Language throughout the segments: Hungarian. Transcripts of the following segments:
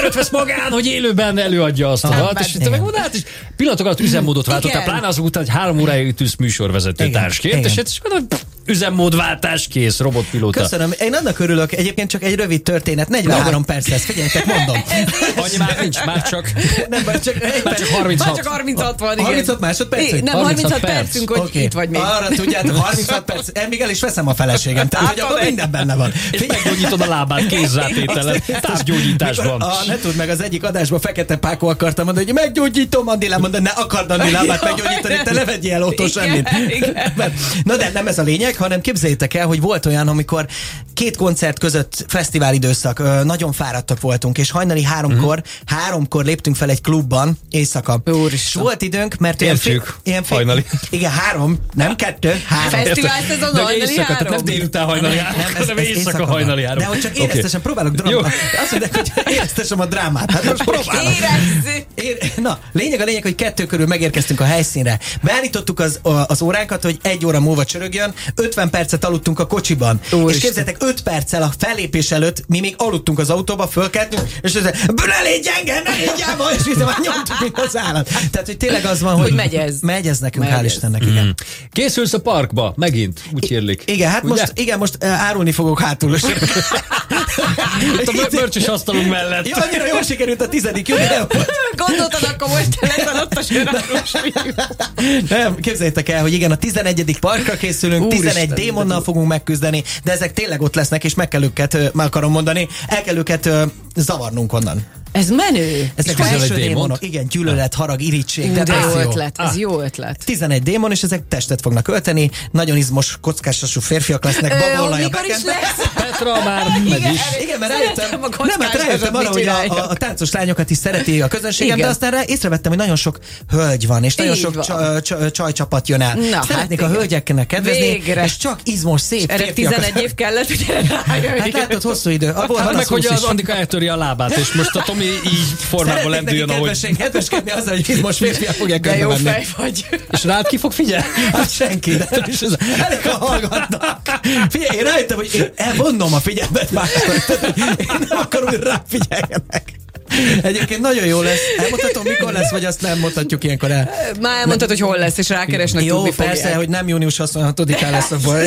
nagyot vesz magán, hogy élőben előadja azt a dalt, és te meg mondod, és pillanatok alatt üzemmódot váltottál, pláne azok után, hogy 3 óráig tűz műsorvezető társként, és üzemmódváltás kész, robotpilóta. Köszönöm, én annak örülök, egyébként csak egy rövid történet, 43 perc lesz, figyeljetek, mondom. Annyi már nincs, már csak... Nem, már csak 36. Már csak 36 van, igen. 36 másodperc? Nem, 36 percünk, hogy itt vagy még. Arra tudjátok, 36 perc, még el is veszem a feleségem, tehát hogy abban minden benne van. És meggyógyítod a lábát kézzátételen, távgyógyításban. Ne tudd meg, az egyik adásban Fekete Pákó akartam mondani, hogy meggyógyítom Andilám, mondani, ne akard Andi lábát meggyógyítani, te ne vegyél el otthon semmit. Na de nem ez a lényeg, hanem képzeljétek el, hogy volt olyan, amikor 2 koncert között fesztivál időszak, nagyon fáradtak voltunk, és hajnali 3-kor léptünk fel egy klubban éjszaka. És volt időnk, mert ilyen hajnali. Igen, 3, nem 2, 3. Fesztivál ez az hajnali 3. Nem délután hajnali 3, hanem éjszaka hajnali 3. De hogy csak éreztesen próbálok drámát. Azt mondják, hogy éreztessem a drámát. Hát most próbálok. Na, lényeg, hogy 2 körül megérkeztünk a helyszínre. Beállítottuk az óránkat, hogy 1 óra múlva csörögjön, 50 percet aludtunk a kocsiban. És képzeljétek, 5 perccel a fellépés előtt mi még aludtunk az autóba, fölkeltünk, és ne légy gyenge, ne légy gyáva, és már nyomtuk, mint az állat. Tehát, hogy tényleg az van, hogy megy ez nekünk, hál' Istennek, igen. Készülsz a parkba, megint, úgy hírlik. Igen, hát most árulni fogok hátul. Itt a mörcsös asztalunk mellett. Ja, annyira jól sikerült a 10. jubileum. Gondoltad, akkor most leszel ott a sörárus fiú. Nem, képzeljétek el, hogy igen, a 11. parkra készülünk, 11 démonnal fogunk megküzdeni, de ezek tényleg ott lesznek, és meg kell őket, meg akarom mondani, el kell őket zavarnunk onnan. Ez menő. Ezek első démonok. Igen, gyűlölet, harag, irítség. De jó ötlet, ez jó ötlet. 11 démon, és ezek testet fognak ölteni, nagyon izmos, kockásasú férfiak lesznek, babollaja bekendve. Petra már megy is. Igen, mert rájöttem arra, hogy a táncos lányokat is szereti a közönségem, de aztán észrevettem, hogy nagyon sok hölgy van, és nagyon sok csajcsapat jön el. Szeretnék a hölgyeknek kedvezni, és csak izmos, szép férfiak. Erre 11 év kellett, hogy rájöjjön. Hát látod, hosszú idő. Hát meg, hogy az Andika eltöri a lábát, és most a Tomi így formában lendüljön, ahogy... Kedveskedni azzal, hogy izmos férfiak fogják de jó fej vagy. És rád ki fog figyelni? Hát senki, de elég a hallgatnak. Figyelj, én rájöttem, hogy én elvonnom a figyelmet máskor. Én nem akarom, hogy rá figyeljenek. Egyébként nagyon jó lesz. Elmondhatom, mikor lesz, vagy azt nem mondhatjuk ilyenkor el. Már elmondtad, hogy hol lesz, és rákeresnek, jó, tudni persze, fogják. hogy nem június 26-án lesz a baj.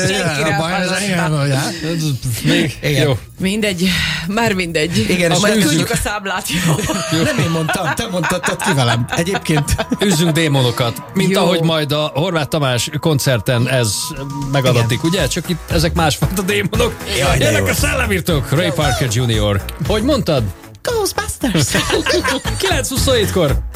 Jó. Mindegy, már mindegy. Igen, majd küldjük a száblát. Nem én mondtam, te mondtad ki velem. Egyébként. Üzzünk démonokat, mint jó. ahogy majd a Horváth Tamás koncerten ez megadatik, ugye? Csak itt ezek másfajta démonok. Jönnek a szellemírtók, Ray Parker Jr. Hogy mondtad? Ghostbusters! 9:27-kor.